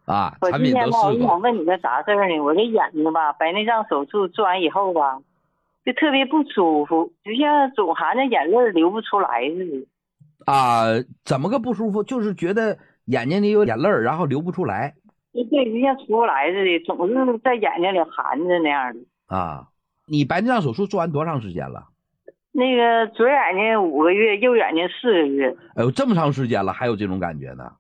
啊， 我产品今天吧，我都试过。 想问你个啥事儿呢？我这眼睛吧，白内障手术做完以后吧，就特别不舒服，就像总含着眼泪流不出来似的。 啊，怎么个不舒服？就是觉得眼睛里有眼泪儿，然后流不出来对，就像出不来似的，总是在眼睛里含着那样的。 啊。你白内障手术做完多长时间了？ 那个左眼睛5个月，右眼睛4个月。 哎呦，这么长时间了，还有这种感觉呢？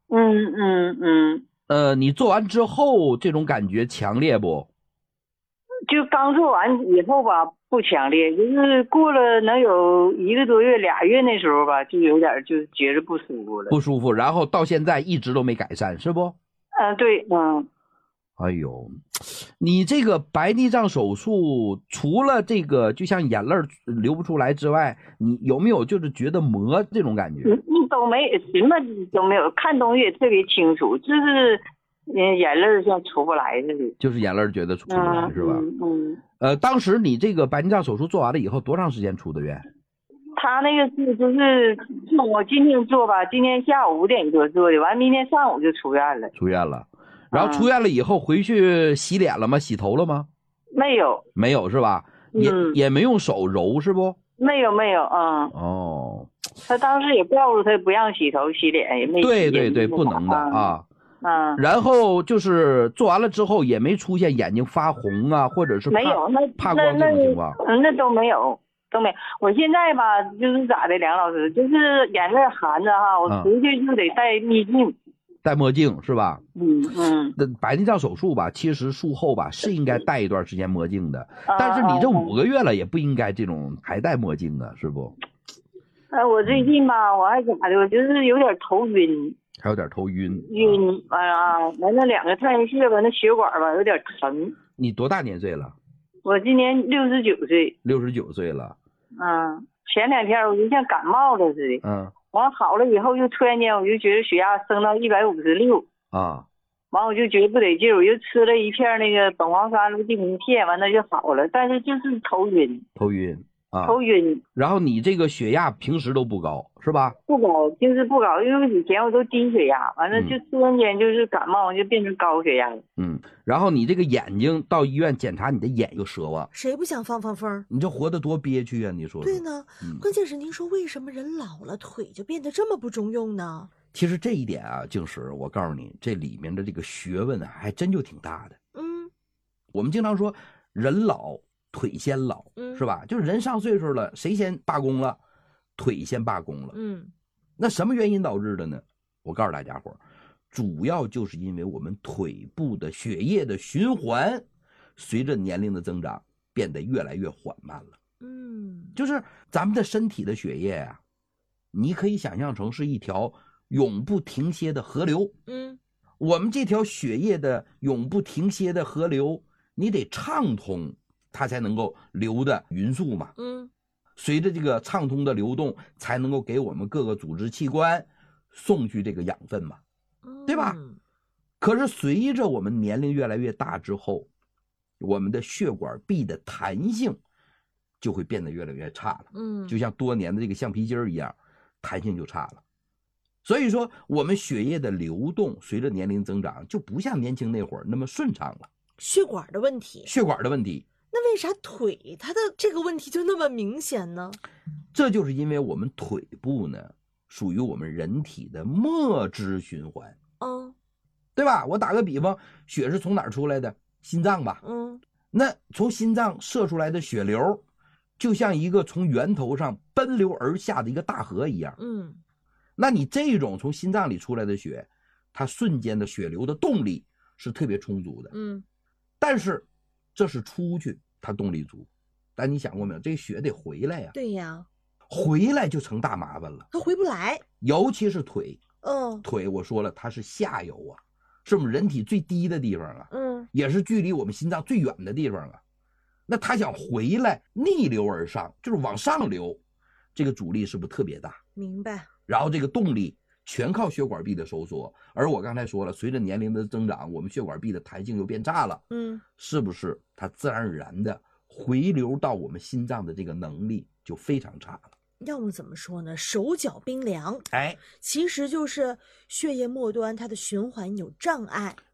你做完之后这种感觉强烈不？ 就刚做完以后吧，不强烈，就是过了能有1个多月、2月那时候吧，就有点就觉着不舒服了。 不舒服，然后到现在一直都没改善，是不？ 对， 哎呦，你这个白内障手术除了这个就像眼泪流不出来之外，你有没有就是觉得磨这种感觉？ 你都没什么都没有，看东西也特别清楚，就是眼泪像出不来似的。 就是眼泪觉得出不来，是吧？当时你这个白内障手术做完了以后多长时间出的院？ 他那个是就是我今天做吧，今天下午5点多做的，完明天上午就出院了。 出院了，然后出院了以后回去洗脸了吗？洗头了吗？ 没有， 没有是吧？也没用手揉是不？ 没有， 哦， 他当时也告诉他不让洗头洗脸，也没洗。 对，不能的啊。然后就是做完了之后也没出现眼睛发红啊，或者是没有， 怕光这种情况。 那都没有。我现在吧，就是咋的，梁老师，就是眼泪含着哈，我回去就得戴墨镜。 戴墨镜是吧？那白内障手术吧，其实术后吧是应该戴一段时间墨镜的，但是你这5个月了也不应该这种还戴墨镜啊，是不？ 我最近吧，我还咋的，我就是有点头晕。 还有点头晕。 完了2个太阳穴吧，那血管吧有点疼。 你多大年岁了？ 我今年69岁。 69岁了。 前2天我就像感冒了似的。完好了以后，就突然间我就觉得血压升到156。完我就觉得不得劲，我就吃了一片那个苯黄酸氯地平片，完了就好了，但是就是头晕。头晕。 然后你这个血压平时都不高是吧？ 不高，平时不高，因为以前我都低血压，完了就突然间就是感冒，就变成高血压了。 然后你这个眼睛到医院检查，你的眼有折了， 谁不想放放风？ 你这活得多憋屈啊！你说对呢，关键是您说为什么人老了腿就变得这么不中用呢？ 其实这一点啊，静石，我告诉你，这里面的这个学问啊，还真就挺大的。我们经常说人老腿先老，是吧？就是人上岁数了，谁先罢工了？腿先罢工了。那什么原因导致的呢？我告诉大家伙，主要就是因为我们腿部的血液的循环随着年龄的增长变得越来越缓慢了。就是咱们的身体的血液啊，你可以想象成是一条永不停歇的河流。我们这条血液的永不停歇的河流，你得畅通，它才能够流的匀速嘛。随着这个畅通的流动，才能够给我们各个组织器官送去这个养分嘛，对吧？可是随着我们年龄越来越大之后，我们的血管壁的弹性就会变得越来越差了。就像多年的这个橡皮筋一样，弹性就差了。所以说我们血液的流动随着年龄增长就不像年轻那会儿那么顺畅了。 血管的问题。那为啥腿它的这个问题就那么明显呢？ 这就是因为我们腿部呢属于我们人体的末支循环。对吧？我打个比方，血是从哪儿出来的？心脏吧。那从心脏射出来的血流就像一个从源头上奔流而下的一个大河一样。那你这种从心脏里出来的血，它瞬间的血流的动力是特别充足的。但是这是出去它动力足，但你想过没有，这血得回来呀。 对呀， 回来就成大麻烦了， 它回不来。 尤其是腿。腿我说了，它是下游啊，是我们人体最低的地方啊。也是距离我们心脏最远的地方啊。那它想回来逆流而上，就是往上流，这个阻力是不是特别大？ 明白。 然后这个动力全靠血管壁的收缩，而我刚才说了，随着年龄的增长，我们血管壁的弹性又变差了。是不是它自然而然的回流到我们心脏的这个能力就非常差了？ 要么怎么说呢？手脚冰凉。 哎， 其实就是血液末端它的循环有障碍。